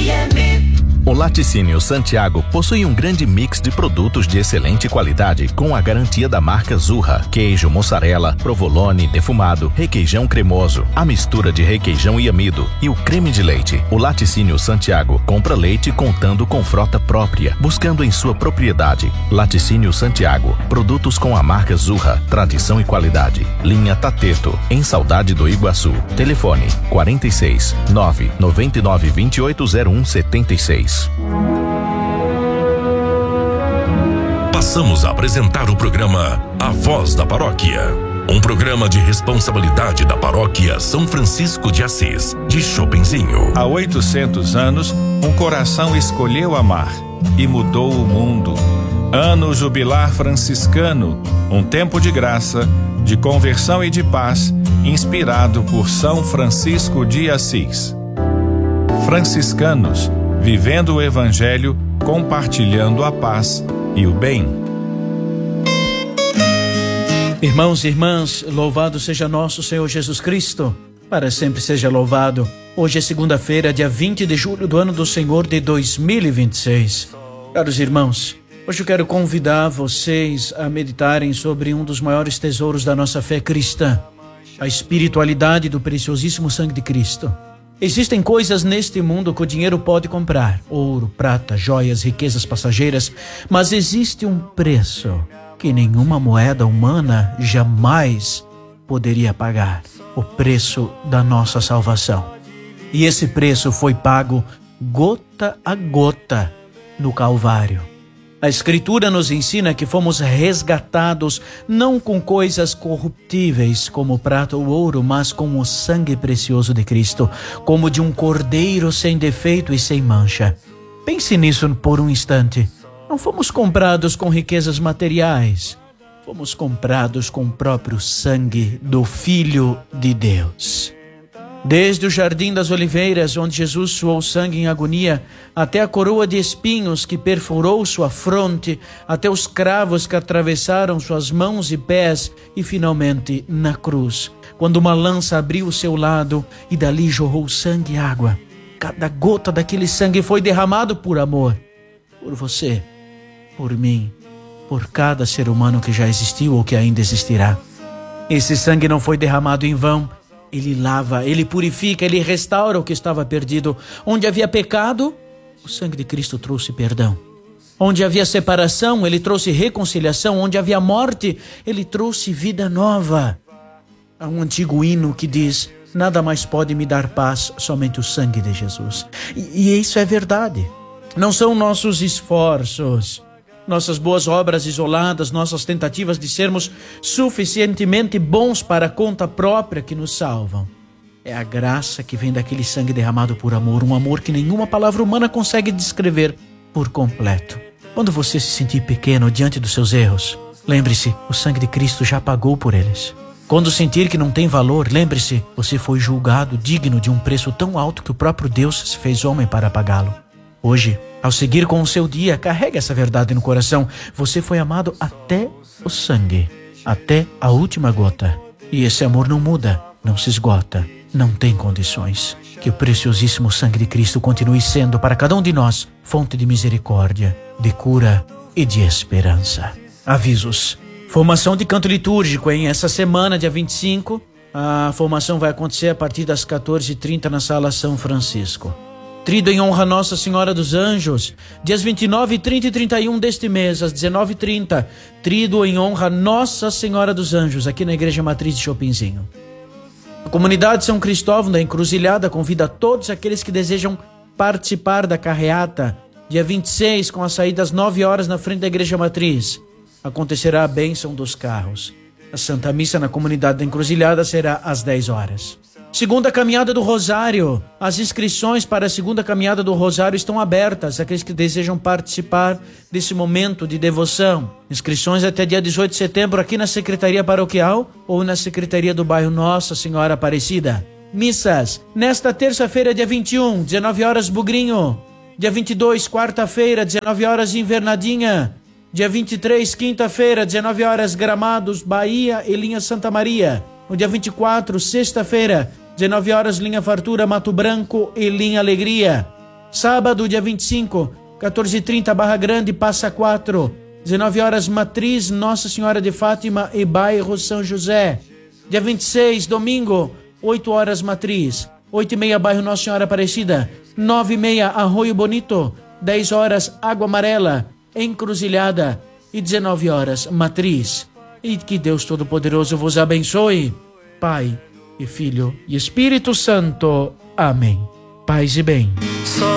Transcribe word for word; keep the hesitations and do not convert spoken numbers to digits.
M. O Laticínio Santiago possui um grande mix de produtos de excelente qualidade com a garantia da marca Zurra. Queijo, mussarela, provolone, defumado, requeijão cremoso, a mistura de requeijão e amido e o creme de leite. O Laticínio Santiago compra leite contando com frota própria, buscando em sua propriedade. Laticínio Santiago, produtos com a marca Zurra, tradição e qualidade. Linha Tateto, em Saudade do Iguaçu. Telefone quarenta e seis, nove nove nove, vinte e oito zero um, setenta e seis. Passamos a apresentar o programa A Voz da Paróquia, um programa de responsabilidade da Paróquia São Francisco de Assis, de Chopinzinho. Há oitocentos anos, um coração escolheu amar e mudou o mundo. Ano jubilar franciscano, um tempo de graça, de conversão e de paz, inspirado por São Francisco de Assis. Franciscanos, vivendo o Evangelho, compartilhando a paz e o bem. Irmãos e irmãs, louvado seja nosso Senhor Jesus Cristo, para sempre seja louvado. Hoje é segunda-feira, dia vinte de julho do ano do Senhor de dois mil e vinte e seis. Caros irmãos, hoje eu quero convidar vocês a meditarem sobre um dos maiores tesouros da nossa fé cristã, a espiritualidade do preciosíssimo sangue de Cristo. Existem coisas neste mundo que o dinheiro pode comprar, ouro, prata, joias, riquezas passageiras, mas existe um preço que nenhuma moeda humana jamais poderia pagar, o preço da nossa salvação. E esse preço foi pago gota a gota no Calvário. A Escritura nos ensina que fomos resgatados não com coisas corruptíveis como prata ou ouro, mas com o sangue precioso de Cristo, como de um cordeiro sem defeito e sem mancha. Pense nisso por um instante. Não fomos comprados com riquezas materiais. Fomos comprados com o próprio sangue do Filho de Deus. Desde o Jardim das Oliveiras, onde Jesus suou sangue em agonia, até a coroa de espinhos que perfurou sua fronte, até os cravos que atravessaram suas mãos e pés, e finalmente na cruz, quando uma lança abriu o seu lado e dali jorrou sangue e água. Cada gota daquele sangue foi derramado por amor, por você, por mim, por cada ser humano que já existiu ou que ainda existirá. Esse sangue não foi derramado em vão. Ele lava, Ele purifica, Ele restaura o que estava perdido. Onde havia pecado, o sangue de Cristo trouxe perdão. Onde havia separação, Ele trouxe reconciliação. Onde havia morte, Ele trouxe vida nova. Há um antigo hino que diz: nada mais pode me dar paz, somente o sangue de Jesus. E, e isso é verdade. Não são nossos esforços, nossas boas obras isoladas, nossas tentativas de sermos suficientemente bons para a conta própria que nos salvam. É a graça que vem daquele sangue derramado por amor, um amor que nenhuma palavra humana consegue descrever por completo. Quando você se sentir pequeno diante dos seus erros, lembre-se, o sangue de Cristo já pagou por eles. Quando sentir que não tem valor, lembre-se, você foi julgado digno de um preço tão alto que o próprio Deus se fez homem para pagá-lo. Hoje, ao seguir com o seu dia, carregue essa verdade no coração. Você foi amado até o sangue, até a última gota. E esse amor não muda, não se esgota, não tem condições. Que o preciosíssimo sangue de Cristo continue sendo para cada um de nós fonte de misericórdia, de cura e de esperança. Avisos. Formação de canto litúrgico, hein? Essa semana, dia vinte e cinco, a formação vai acontecer a partir das quatorze e trinta na Sala São Francisco. Trido em honra a Nossa Senhora dos Anjos, dias vinte e nove, trinta e trinta e um deste mês, às dezenove e trinta. Trido em honra a Nossa Senhora dos Anjos, aqui na Igreja Matriz de Chopinzinho. A comunidade São Cristóvão da Encruzilhada convida todos aqueles que desejam participar da carreata, dia vinte e seis, com a saída às nove horas na frente da Igreja Matriz. Acontecerá a bênção dos carros. A Santa Missa na comunidade da Encruzilhada será às dez horas. Segunda Caminhada do Rosário. As inscrições para a Segunda Caminhada do Rosário estão abertas. Aqueles que desejam participar desse momento de devoção. Inscrições até dia dezoito de setembro aqui na Secretaria Paroquial ou na Secretaria do Bairro Nossa Senhora Aparecida. Missas. Nesta terça-feira, dia vinte e um, dezenove horas, Bugrinho. Dia vinte e dois, quarta-feira, dezenove horas, Invernadinha. Dia vinte e três, quinta-feira, dezenove horas, Gramados, Bahia e Linha Santa Maria. No dia vinte e quatro, sexta-feira, dezenove horas, Linha Fartura, Mato Branco e Linha Alegria. Sábado, dia vinte e cinco, quatorze e trinta, Barra Grande, Passa Quatro. dezenove horas, Matriz, Nossa Senhora de Fátima e Bairro São José. Dia vinte e seis, domingo, oito horas, Matriz. oito e meia, Bairro Nossa Senhora Aparecida. nove e meia, Arroio Bonito. dez horas, Água Amarela, Encruzilhada. E dezenove horas, Matriz. E que Deus Todo-Poderoso vos abençoe. Pai, e Filho, e Espírito Santo. Amém. Paz e bem. Só